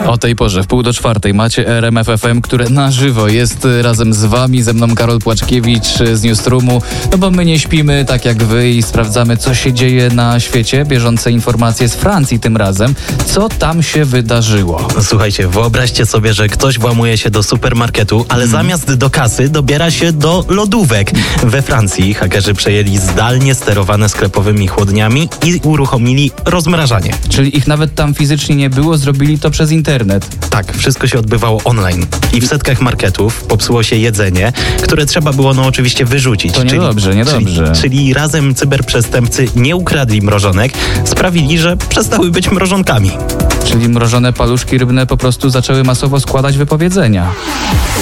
O tej porze, w 3:30 macie RMF FM, które na żywo jest razem z wami, ze mną Karol Płaczkiewicz z Newsroomu, no bo my nie śpimy tak jak wy i sprawdzamy, co się dzieje na świecie. Bieżące informacje z Francji tym razem. Co tam się wydarzyło? Słuchajcie, wyobraźcie sobie, że ktoś włamuje się do supermarketu, ale zamiast do kasy dobiera się do lodówek. We Francji hakerzy przejęli zdalnie sterowane sklepowymi chłodniami i uruchomili rozmrażanie. Czyli ich nawet tam fizycznie nie było, zrobili to przez internet. Tak, wszystko się odbywało online. I w setkach marketów popsuło się jedzenie, które trzeba było oczywiście wyrzucić. To niedobrze. Czyli razem cyberprzestępcy nie ukradli mrożonek, sprawili, że przestały być mrożonkami. Czyli mrożone paluszki rybne po prostu zaczęły masowo składać wypowiedzenia.